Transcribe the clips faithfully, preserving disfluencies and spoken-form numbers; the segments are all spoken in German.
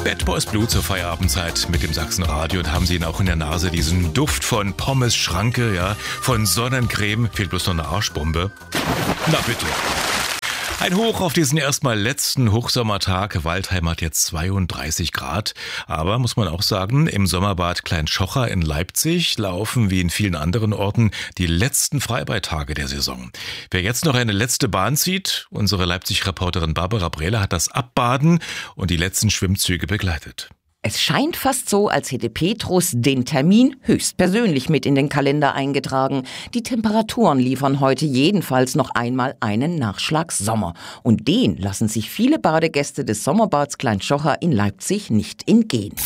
Bad Boys Blue zur Feierabendzeit mit dem Sachsenradio, und haben Sie ihn auch in der Nase, diesen Duft von Pommes Schranke, ja, von Sonnencreme, fehlt bloß noch eine Arschbombe. Na bitte. Ein Hoch auf diesen erstmal letzten Hochsommertag. Waldheim hat jetzt zweiunddreißig Grad. Aber muss man auch sagen, im Sommerbad Klein-Schocher in Leipzig laufen wie in vielen anderen Orten die letzten Freibadtage der Saison. Wer jetzt noch eine letzte Bahn zieht, unsere Leipzig-Reporterin Barbara Brehler hat das Abbaden und die letzten Schwimmzüge begleitet. Es scheint fast so, als hätte Petrus den Termin höchstpersönlich mit in den Kalender eingetragen. Die Temperaturen liefern heute jedenfalls noch einmal einen Nachschlag Sommer. Und den lassen sich viele Badegäste des Sommerbads Klein-Schocher in Leipzig nicht entgehen.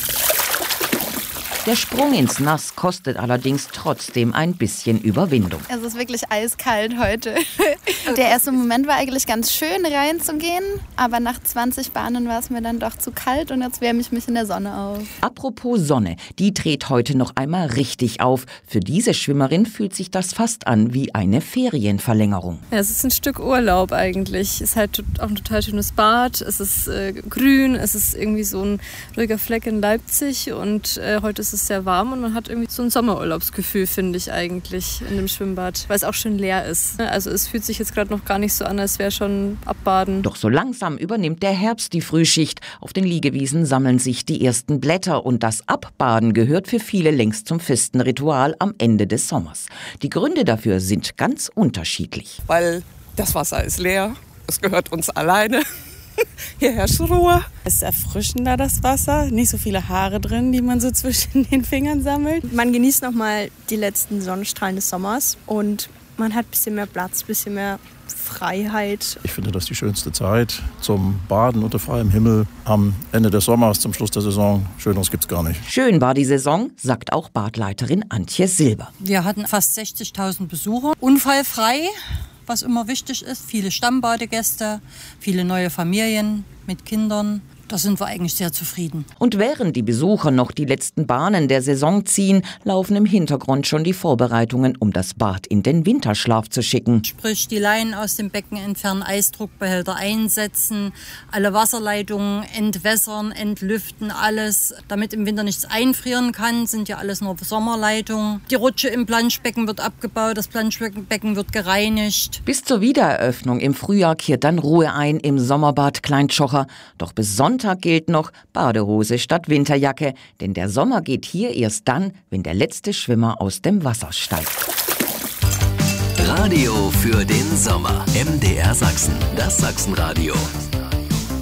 Der Sprung ins Nass kostet allerdings trotzdem ein bisschen Überwindung. Es ist wirklich eiskalt heute. Der erste Moment war eigentlich ganz schön reinzugehen, aber nach zwanzig Bahnen war es mir dann doch zu kalt und jetzt wärme ich mich in der Sonne auf. Apropos Sonne, die dreht heute noch einmal richtig auf. Für diese Schwimmerin fühlt sich das fast an wie eine Ferienverlängerung. Ja, es ist ein Stück Urlaub eigentlich. Es ist halt auch ein total schönes Bad, es ist äh, grün, es ist irgendwie so ein ruhiger Fleck in Leipzig und äh, heute ist es sehr warm und man hat irgendwie so ein Sommerurlaubsgefühl, finde ich eigentlich, in dem Schwimmbad, weil es auch schön leer ist. Also es fühlt sich jetzt gerade noch gar nicht so an, als wäre schon Abbaden. Doch so langsam übernimmt der Herbst die Frühschicht. Auf den Liegewiesen sammeln sich die ersten Blätter und das Abbaden gehört für viele längst zum festen Ritual am Ende des Sommers. Die Gründe dafür sind ganz unterschiedlich. Weil das Wasser ist leer, es gehört uns alleine. Hier herrscht Ruhe. Es ist erfrischender, das Wasser. Nicht so viele Haare drin, die man so zwischen den Fingern sammelt. Man genießt nochmal die letzten Sonnenstrahlen des Sommers und man hat ein bisschen mehr Platz, ein bisschen mehr Freiheit. Ich finde das die schönste Zeit zum Baden unter freiem Himmel am Ende des Sommers, zum Schluss der Saison. Schöneres gibt's gar nicht. Schön war die Saison, sagt auch Badleiterin Antje Silber. Wir hatten fast sechzigtausend Besucher, unfallfrei. Was immer wichtig ist, viele Stammbadegäste, viele neue Familien mit Kindern. Da sind wir eigentlich sehr zufrieden. Und während die Besucher noch die letzten Bahnen der Saison ziehen, laufen im Hintergrund schon die Vorbereitungen, um das Bad in den Winterschlaf zu schicken. Sprich, die Leinen aus dem Becken entfernen, Eisdruckbehälter einsetzen, alle Wasserleitungen entwässern, entlüften, alles. Damit im Winter nichts einfrieren kann, sind ja alles nur Sommerleitungen. Die Rutsche im Planschbecken wird abgebaut, das Planschbecken wird gereinigt. Bis zur Wiedereröffnung im Frühjahr kehrt dann Ruhe ein im Sommerbad Klein-Schocher. Doch besonders Sonntag gilt noch Badehose statt Winterjacke, denn der Sommer geht hier erst dann, wenn der letzte Schwimmer aus dem Wasser steigt. Radio für den Sommer. M D R Sachsen, das Sachsenradio.